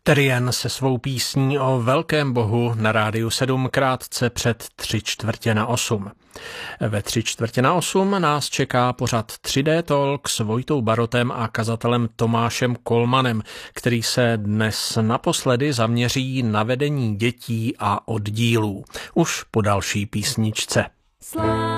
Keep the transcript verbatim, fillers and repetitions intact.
Terian se svou písní o velkém bohu na rádiu sedm krátce před tři čtvrtě na osm. Ve tři čtvrtě na osm nás čeká pořad tři dé Talk s Vojtou Barotem a kazatelem Tomášem Kolmanem, který se dnes naposledy zaměří na vedení dětí a oddílů. Už po další písničce.